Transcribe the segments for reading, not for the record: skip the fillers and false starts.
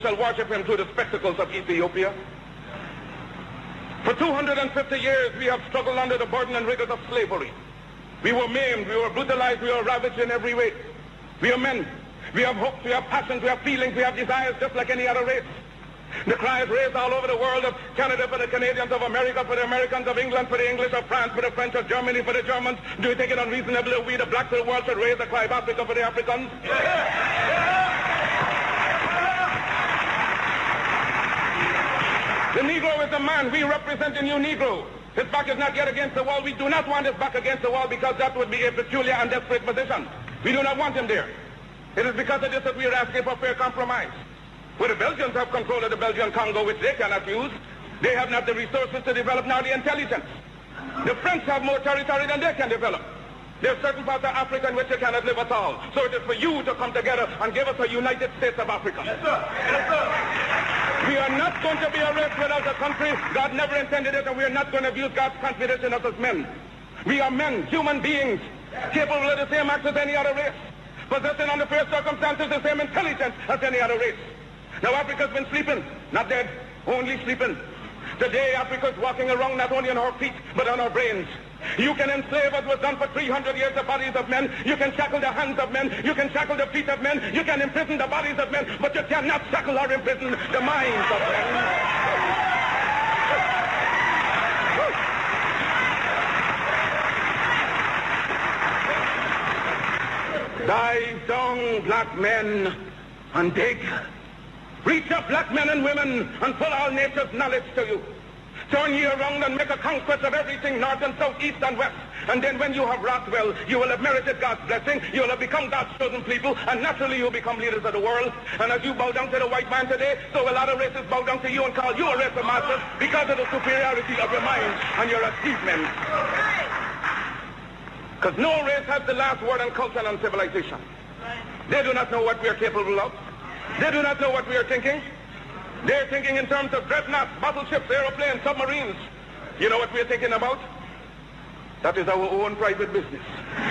shall worship him through the spectacles of Ethiopia. For 250 years we have struggled under the burden and rigors of slavery. We were maimed, we were brutalized, we were ravaged in every way. We are men. We have hopes, we have passions, we have feelings, we have desires just like any other race. The cry is raised all over the world of Canada for the Canadians, of America for the Americans, of England for the English, of France for the French, of Germany for the Germans. Do you think it unreasonable that we, the blacks of the world, should raise the cry of Africa for the Africans? The Negro is a man. We represent the new Negro. His back is not yet against the wall. We do not want his back against the wall because that would be a peculiar and desperate position. We do not want him there. It is because of this that we are asking for fair compromise. Where the Belgians have control of the Belgian Congo, which they cannot use, they have not the resources to develop nor the intelligence. The French have more territory than they can develop. There are certain parts of Africa in which they cannot live at all. So it is for you to come together and give us a United States of Africa. Yes, sir. Yes, sir. We are not going to be a race without a country. God never intended it, and we are not going to abuse God's confidence in us as men. We are men, human beings, capable of the same acts as any other race, possessing under fair circumstances the same intelligence as any other race. Now Africa's been sleeping, not dead, only sleeping. Today Africa's walking around not only on her feet, but on her brains. You can enslave as was done for 300 years the bodies of men. You can shackle the hands of men. You can shackle the feet of men. You can imprison the bodies of men, but you cannot shackle or imprison the minds of men. Dive down, black men, and dig. Reach up, black men and women, and pull all nature's knowledge to you. Turn ye around and make a conquest of everything, north and south, east and west. And then when you have wrought well, you will have merited God's blessing, you will have become God's chosen people, and naturally you will become leaders of the world. And as you bow down to the white man today, so will other races bow down to you and call you a race of masters because of the superiority of your minds and your achievements. Because no race has the last word on culture and on civilization. They do not know what we are capable of. They do not know what we are thinking. They're thinking in terms of dreadnoughts, battleships, aeroplanes, submarines. You know what we're thinking about? That is our own private business.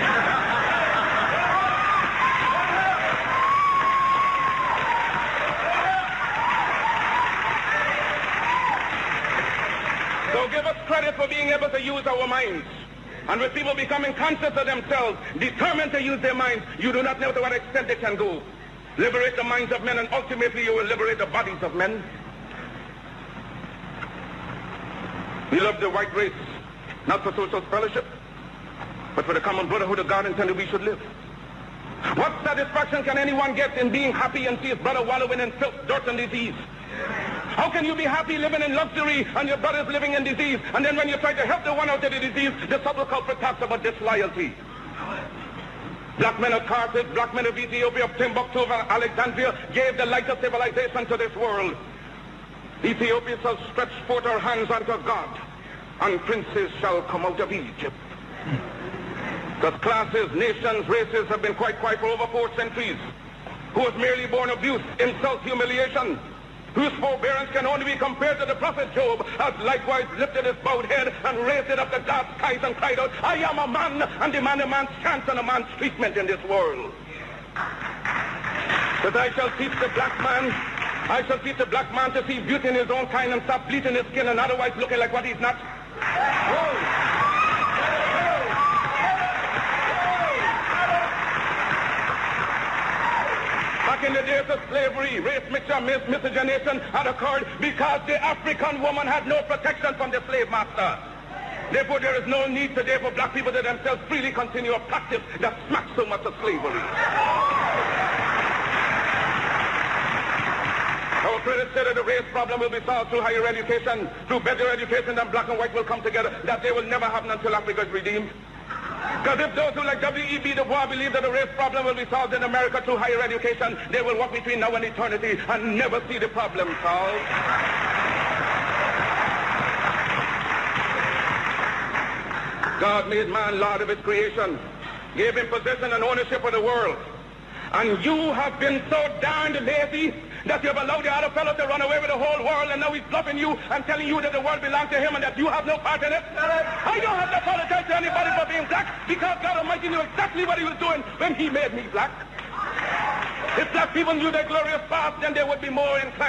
So give us credit for being able to use our minds. And with people becoming conscious of themselves, determined to use their minds, you do not know to what extent they can go. Liberate the minds of men, and ultimately you will liberate the bodies of men. We love the white race, not for social fellowship, but for the common brotherhood of God intended we should live. What satisfaction can anyone get in being happy and see his brother wallowing in filth, dirt, and disease? How can you be happy living in luxury and your brother's living in disease, and then when you try to help the one out of the disease, the subtle culprit talks about disloyalty? Black men of Carthage, black men of Ethiopia, of Timbuktu, of Alexandria gave the light of civilization to this world. Ethiopia shall stretch forth her hands unto God, and princes shall come out of Egypt. Because classes, nations, races have been quite quiet for over 4 centuries, who has merely borne abuse, insult, humiliation, whose forbearance can only be compared to the prophet Job, as likewise lifted his bowed head and raised it up to God's skies and cried out, I am a man, and demand a man's chance and a man's treatment in this world. But I shall teach the black man to see beauty in his own kind and stop bleaching his skin and otherwise looking like what he's not. Back in the days of slavery, race mixture, miscegenation had occurred because the African woman had no protection from the slave master. Therefore, there is no need today for black people to themselves freely continue a practice that smacks so much of slavery. Our critics said that the race problem will be solved through higher education, through better education, and black and white will come together. That day will never happen until Africa is redeemed. Because if those who like W.E.B. Du Bois believe that the race problem will be solved in America through higher education, they will walk between now and eternity and never see the problem solved. God made man Lord of his creation, gave him possession and ownership of the world. And you have been so darned lazy that you have allowed the other fellow to run away with the whole world, and now he's bluffing you and telling you that the world belongs to him and that you have no part in it. I don't have to apologize to anybody for being black, because God Almighty knew exactly what he was doing when he made me black. If black people knew their glorious past, then they would be more inclined